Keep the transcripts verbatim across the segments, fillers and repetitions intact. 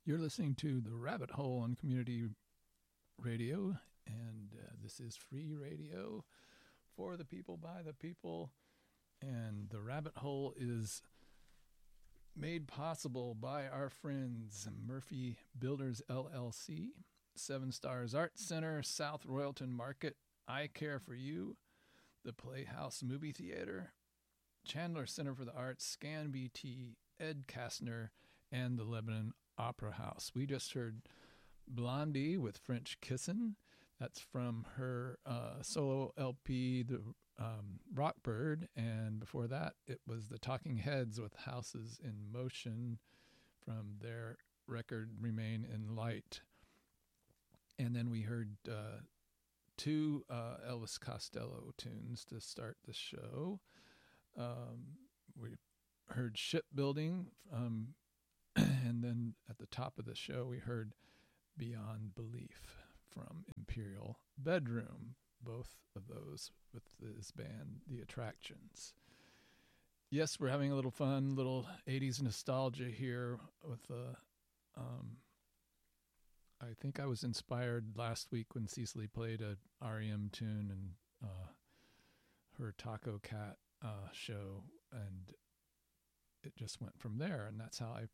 You're listening to The Rabbit Hole on Community Radio, and uh, this is free radio for the people, by the people. And The Rabbit Hole is made possible by our friends Murphy Builders L L C, Seven Stars Arts Center, South Royalton Market, I Care for You, the Playhouse Movie Theater, Chandler Center for the Arts, Scan B T, Ed Kastner, and the Lebanon Opera House. We just heard Blondie with French Kissin'. That's from her uh, solo L P, The um, Rockbird. And before that, it was the Talking Heads with Houses in Motion from their record Remain in Light. And then we heard uh, two uh, Elvis Costello tunes to start the show. Um, we heard Shipbuilding, um, and then at the top of the show we heard Beyond Belief from Imperial Bedroom, both of those with this band, The Attractions. Yes, we're having a little fun, little eighties nostalgia here with a, um, I think I was inspired last week when Cecily played a R E M tune and uh, her Taco Cat uh, show, and it just went from there, and that's how I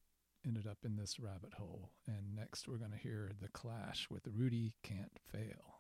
ended up in this rabbit hole. And next we're going to hear The Clash with Rudy Can't Fail.